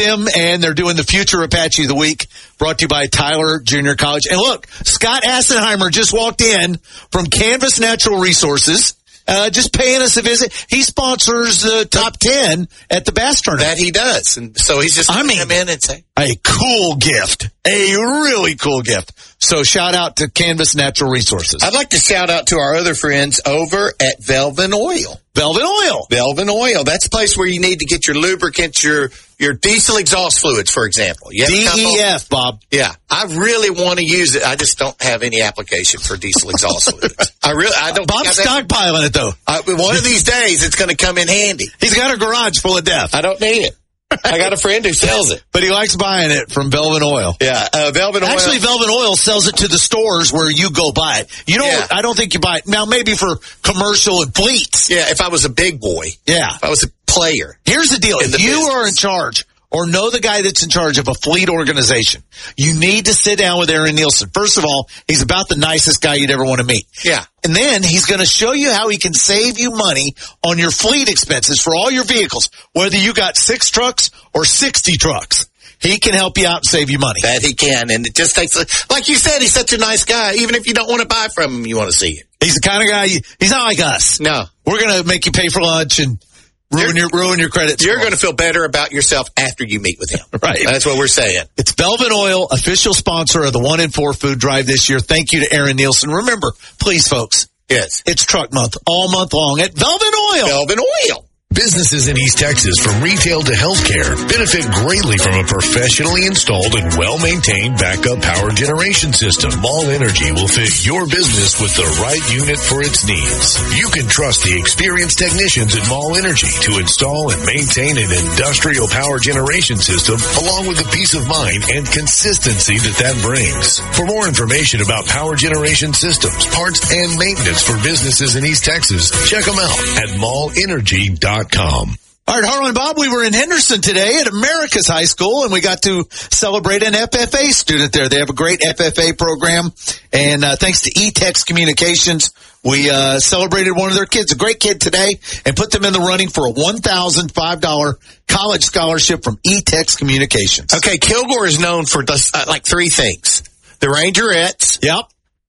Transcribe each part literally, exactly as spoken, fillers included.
Them, and they're doing the Future Apache of the Week, brought to you by Tyler Junior College. And look, Scott Assenheimer just walked in from Canvas Natural Resources, uh, just paying us a visit. He sponsors the top ten at the Bass Tournament. That he does. And so he's just I mean, come in and say, a cool gift. A really cool gift. So shout out to Canvas Natural Resources. I'd like to shout out to our other friends over at Velvet Oil. Velvet Oil. Velvet Oil. That's a place where you need to get your lubricants, your your diesel exhaust fluids, for example. You have D E F, Bob. Yeah. I really want to use it. I just don't have any application for diesel exhaust fluids. I really, I don't. Bob's stockpiling it, though. I, one of these days, it's going to come in handy. He's got a garage full of death. I don't need it. I got a friend who sells it. But he likes buying it from Velvet Oil. Yeah, uh, Velvet Oil. Actually, Velvet Oil sells it to the stores where you go buy it. You don't, Yeah. I don't think you buy it. Now, maybe for commercial and fleets. Yeah, if I was a big boy. Yeah. If I was a player. Here's the deal. In the If you business. are in charge or know the guy that's in charge of a fleet organization, you need to sit down with Aaron Nielsen. First of all, he's about the nicest guy you'd ever want to meet. Yeah. And then he's going to show you how he can save you money on your fleet expenses for all your vehicles, whether you got six trucks or sixty trucks. He can help you out and save you money. That he can. And it just takes, like you said, he's such a nice guy. Even if you don't want to buy from him, you want to see it. He's the kind of guy, you, he's not like us. No. We're going to make you pay for lunch and ruin your ruin your credit You're score. going to feel better about yourself after you meet with him. Right. That's what we're saying. It's Velvet Oil, official sponsor of the One in Four Food Drive this year. Thank you to Aaron Nielsen. Remember, please, folks, Yes. it's truck month all month long at Velvet Oil. Velvet Oil. Businesses in East Texas, from retail to healthcare, benefit greatly from a professionally installed and well-maintained backup power generation system. Mall Energy will fit your business with the right unit for its needs. You can trust the experienced technicians at Mall Energy to install and maintain an industrial power generation system, along with the peace of mind and consistency that that brings. For more information about power generation systems, parts, and maintenance for businesses in East Texas, check them out at mall energy dot com. All right, Harlan Bob, we were in Henderson today at America's High School, and we got to celebrate an F F A student there. They have a great F F A program, and uh, thanks to E-Tex Communications, we uh, celebrated one of their kids, a great kid today, and put them in the running for a one thousand five dollars college scholarship from E-Tex Communications. Okay, Kilgore is known for the, uh, like three things. The Rangerettes. Yep.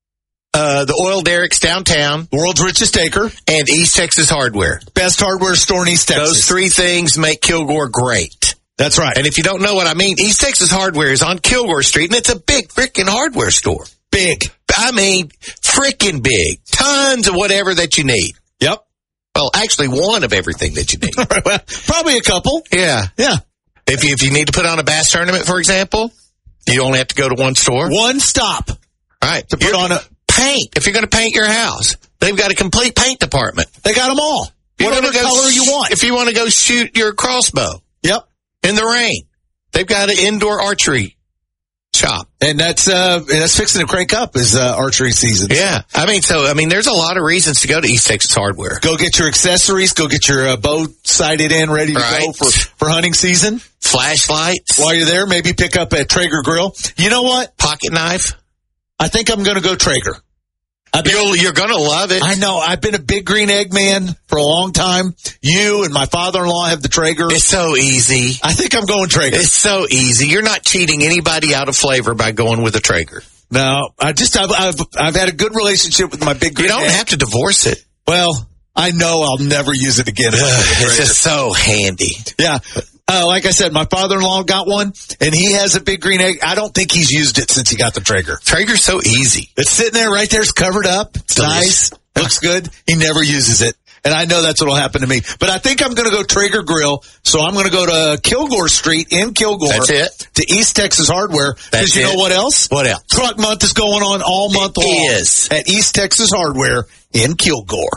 Uh, the Oil Derricks downtown. World's richest acre. And East Texas Hardware. Best hardware store in East Texas. Those three things make Kilgore great. That's right. And if you don't know what I mean, East Texas Hardware is on Kilgore Street, and it's a big freaking hardware store. Big. I mean, freaking big. Tons of whatever that you need. Yep. Well, actually, one of everything that you need. Well, probably a couple. Yeah. Yeah. If you, if you need to put on a bass tournament, for example, you only have to go to one store. One stop. All right. To put You're, on a... paint. If you're going to paint your house, they've got a complete paint department. They got them all. If Whatever you go color you want. If you want to go shoot your crossbow. Yep. In the rain, they've got an indoor archery shop. And that's uh that's fixing to crank up is uh, archery season. Yeah. I mean, so, I mean, there's a lot of reasons to go to East Texas Hardware. Go get your accessories. Go get your uh, bow sighted in, ready to Right. go for, for hunting season. Flashlights. While you're there, maybe pick up at Traeger Grill. You know what? Pocket knife. I think I'm going to go Traeger. I've been, You'll, you're going to love it. I know. I've been a big green egg man for a long time. You and my father-in-law have the Traeger. It's so easy. I think I'm going Traeger. It's so easy. You're not cheating anybody out of flavor by going with a Traeger. No, I just, I've, I've, I've had a good relationship with my big green You don't egg. have to divorce it. Well, I know I'll never use it again. It's just so handy. Yeah. Uh, like I said, my father-in-law got one, and he has a big green egg. I don't think he's used it since he got the Traeger. Traeger's so easy. It's sitting there right there. It's covered up. It's nice. Looks good. He never uses it. And I know that's what will happen to me. But I think I'm going to go Traeger Grill. So I'm going to go to Kilgore Street in Kilgore. That's it. To East Texas Hardware. Because you it. know what else? What else? Truck Month is going on all month It long. is. At East Texas Hardware in Kilgore.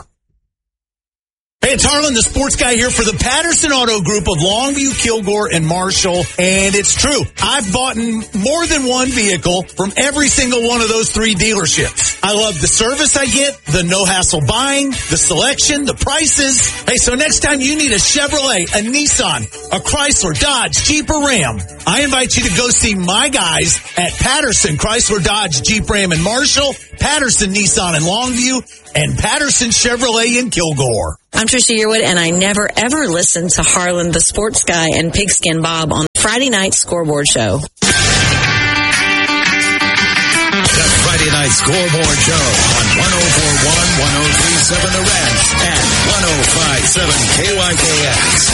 Hey, it's Harlan, the sports guy here for the Patterson Auto Group of Longview, Kilgore, and Marshall. And it's true. I've bought more than one vehicle from every single one of those three dealerships. I love the service I get, the no-hassle buying, the selection, the prices. Hey, so next time you need a Chevrolet, a Nissan, a Chrysler, Dodge, Jeep, or Ram, I invite you to go see my guys at Patterson, Chrysler, Dodge, Jeep, Ram, and Marshall, Patterson, Nissan, and Longview, and Patterson Chevrolet in Kilgore. I'm Tricia Yearwood, and I never, ever listen to Harlan, the sports guy, and Pigskin Bob on Friday night scoreboard show. The Friday Night Scoreboard Show on one oh four point one, one oh three point seven The Ranch and one oh five point seven K Y K X.